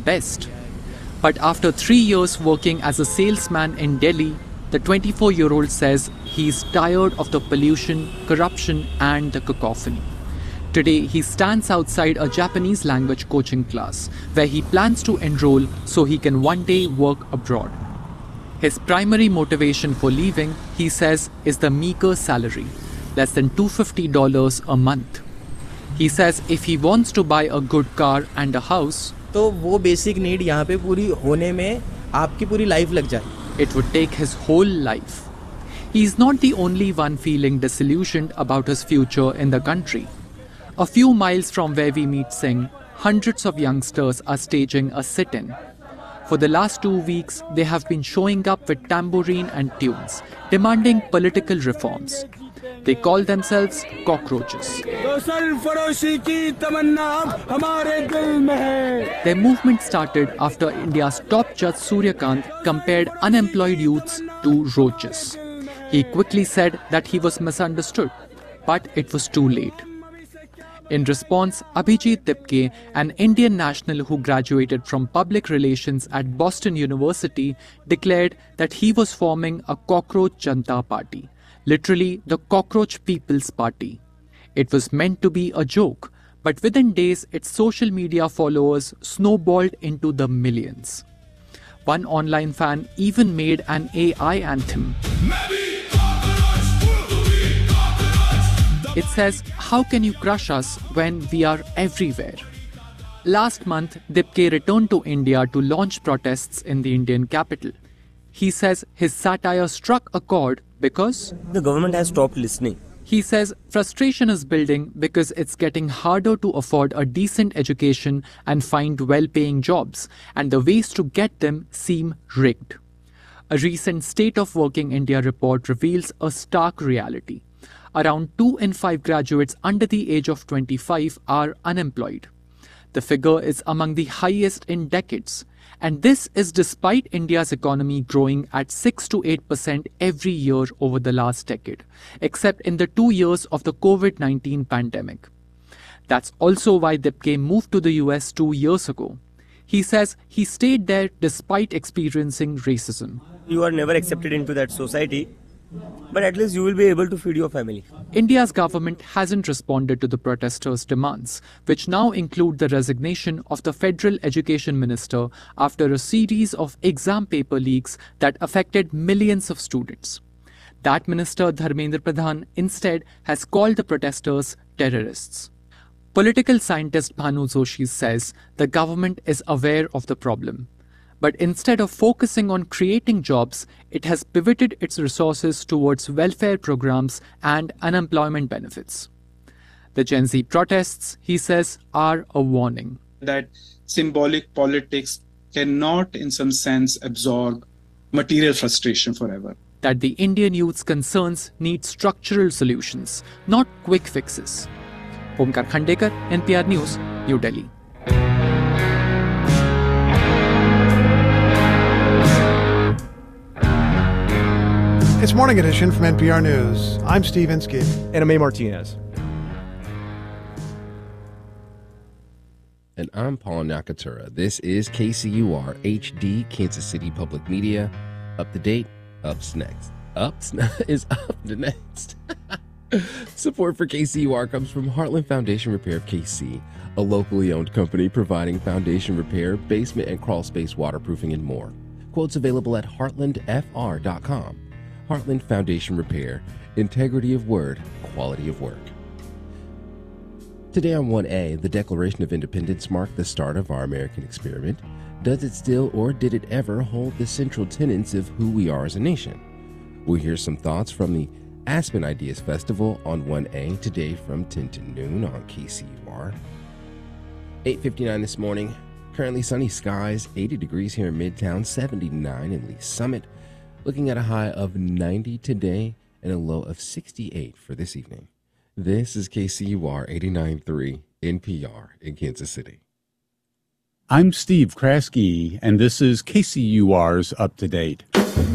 best. But after 3 years working as a salesman in Delhi, the 24-year-old says he's tired of the pollution, corruption, and the cacophony. Today, he stands outside a Japanese language coaching class where he plans to enroll so he can one day work abroad. His primary motivation for leaving, he says, is the meager salary, less than $250 a month. He says if he wants to buy a good car and a house, तो वो basic need यहाँ पे पूरी होने में आपकी पूरी life लग जाए. It would take his whole life. He is not the only one feeling disillusioned about his future in the country. A few miles from where we meet Singh, hundreds of youngsters are staging a sit-in. For the last 2 weeks, they have been showing up with tambourine and tunes, demanding political reforms. They call themselves cockroaches. Their movement started after India's top judge Surya Kant compared unemployed youths to roaches. He quickly said that he was misunderstood, but it was too late. In response, Abhijit Dipke, an Indian national who graduated from public relations at Boston University, declared that he was forming a Cockroach Janta Party, literally the Cockroach People's Party. It was meant to be a joke, but within days its social media followers snowballed into the millions. One online fan even made an AI anthem. It says, "How can you crush us when we are everywhere?" Last month, Dipke returned to India to launch protests in the Indian capital. He says his satire struck a chord because the government has stopped listening. He says frustration is building because it's getting harder to afford a decent education and find well-paying jobs, and the ways to get them seem rigged. A recent State of Working India report reveals a stark reality. Around 2 in 5 graduates under the age of 25 are unemployed. The figure is among the highest in decades, and this is despite India's economy growing at 6 to 8% every year over the last decade, except in the 2 years of the COVID-19 pandemic. That's also why Dipke moved to the US 2 years ago. He says he stayed there despite experiencing racism. You are never accepted into that society, but at least you will be able to feed your family. India's government hasn't responded to the protesters' demands, which now include the resignation of the federal education minister after a series of exam paper leaks that affected millions of students. That minister, Dharmendra Pradhan, instead has called the protesters terrorists. Political scientist Bhanu Joshi says the government is aware of the problem. But instead of focusing on creating jobs, it has pivoted its resources towards welfare programs and unemployment benefits. The Gen Z protests, he says, are a warning. That symbolic politics cannot, in some sense, absorb material frustration forever. That the Indian youth's concerns need structural solutions, not quick fixes. Omkar Khandekar, NPR News, New Delhi. It's Morning Edition from NPR News. I'm Steve Inskeep. And I'm A. Martinez. And I'm Paul Nakatura. This is KCUR HD, Kansas City Public Media. Up to date, up's next. Is up to next. Support for KCUR comes from Heartland Foundation Repair of KC, a locally owned company providing foundation repair, basement and crawl space waterproofing, and more. Quotes available at heartlandfr.com. Heartland Foundation Repair, integrity of word, quality of work. Today on 1A, the Declaration of Independence marked the start of our American experiment. Does it still or did it ever hold the central tenets of who we are as a nation? We'll hear some thoughts from the Aspen Ideas Festival on 1A today from 10 to noon on KCUR. 8:59 this morning. Currently sunny skies, 80 degrees here in Midtown, 79 in Lee Summit. Looking at a high of 90 today and a low of 68 for this evening. This is KCUR 89.3 NPR in Kansas City. I'm Steve Kraske, and this is KCUR's Up to Date.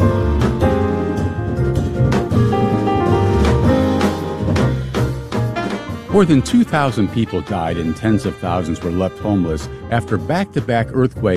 More than 2,000 people died and tens of thousands were left homeless after back-to-back earthquakes